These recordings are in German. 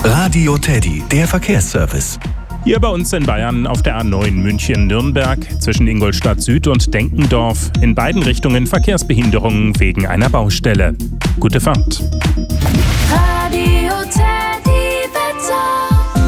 Radio Teddy, der Verkehrsservice. Hier bei uns in Bayern auf der A9 München-Nürnberg zwischen Ingolstadt Süd und Denkendorf. In beiden Richtungen Verkehrsbehinderungen wegen einer Baustelle. Gute Fahrt. Radio Teddy Wetter.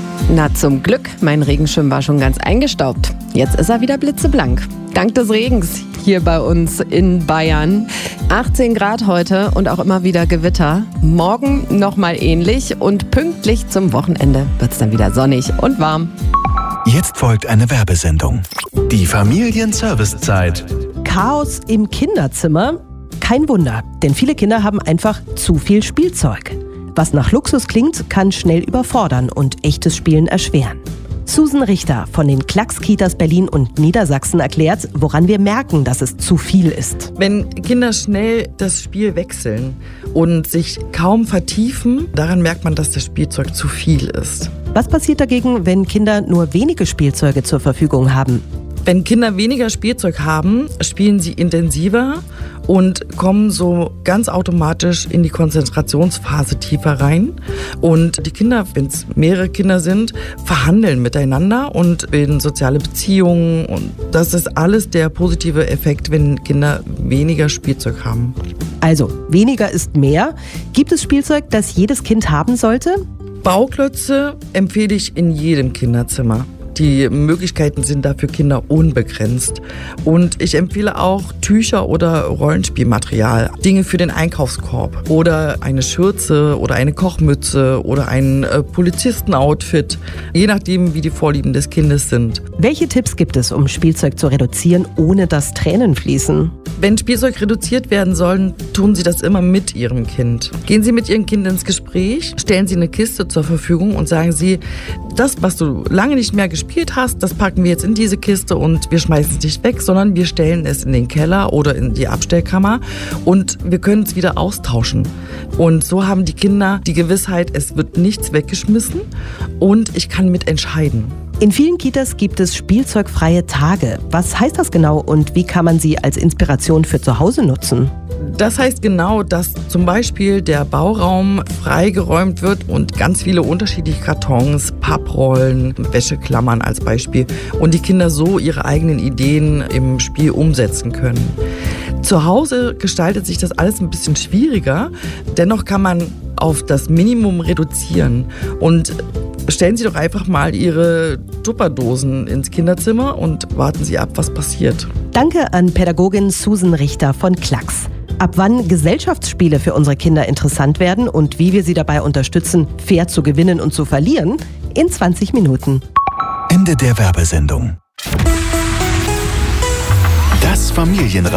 Na zum Glück, mein Regenschirm war schon ganz eingestaubt. Jetzt ist er wieder blitzeblank. Dank des Regens hier bei uns in Bayern. 18 Grad heute und auch immer wieder Gewitter. Morgen nochmal ähnlich und pünktlich zum Wochenende wird es dann wieder sonnig und warm. Jetzt folgt eine Werbesendung. Die Familienservicezeit. Chaos im Kinderzimmer? Kein Wunder, denn viele Kinder haben einfach zu viel Spielzeug. Was nach Luxus klingt, kann schnell überfordern und echtes Spielen erschweren. Susan Richter von den Klacks-Kitas Berlin und Niedersachsen erklärt, woran wir merken, dass es zu viel ist. Wenn Kinder schnell das Spiel wechseln und sich kaum vertiefen, daran merkt man, dass das Spielzeug zu viel ist. Was passiert dagegen, wenn Kinder nur wenige Spielzeuge zur Verfügung haben? Wenn Kinder weniger Spielzeug haben, spielen sie intensiver und kommen so ganz automatisch in die Konzentrationsphase tiefer rein. Und die Kinder, wenn es mehrere Kinder sind, verhandeln miteinander und bilden soziale Beziehungen. Und das ist alles der positive Effekt, wenn Kinder weniger Spielzeug haben. Also, weniger ist mehr. Gibt es Spielzeug, das jedes Kind haben sollte? Bauklötze empfehle ich in jedem Kinderzimmer. Die Möglichkeiten sind da für Kinder unbegrenzt. Und ich empfehle auch Tücher oder Rollenspielmaterial, Dinge für den Einkaufskorb oder eine Schürze oder eine Kochmütze oder ein Polizistenoutfit, je nachdem, wie die Vorlieben des Kindes sind. Welche Tipps gibt es, um Spielzeug zu reduzieren, ohne dass Tränen fließen? Wenn Spielzeug reduziert werden soll, tun Sie das immer mit Ihrem Kind. Gehen Sie mit Ihrem Kind ins Gespräch, stellen Sie eine Kiste zur Verfügung und sagen Sie, das, was du lange nicht mehr gespielt hast, das packen wir jetzt in diese Kiste und wir schmeißen es nicht weg, sondern wir stellen es in den Keller oder in die Abstellkammer und wir können es wieder austauschen. Und so haben die Kinder die Gewissheit, es wird nichts weggeschmissen und ich kann mitentscheiden. In vielen Kitas gibt es spielzeugfreie Tage. Was heißt das genau und wie kann man sie als Inspiration für zu Hause nutzen? Das heißt genau, dass zum Beispiel der Bauraum freigeräumt wird und ganz viele unterschiedliche Kartons, Papprollen, Wäscheklammern als Beispiel und die Kinder so ihre eigenen Ideen im Spiel umsetzen können. Zu Hause gestaltet sich das alles ein bisschen schwieriger, dennoch kann man auf das Minimum reduzieren und stellen Sie doch einfach mal Ihre Tupperdosen ins Kinderzimmer und warten Sie ab, was passiert. Danke an Pädagogin Susan Richter von Klacks. Ab wann Gesellschaftsspiele für unsere Kinder interessant werden und wie wir sie dabei unterstützen, fair zu gewinnen und zu verlieren, in 20 Minuten. Ende der Werbesendung. Das Familienradio.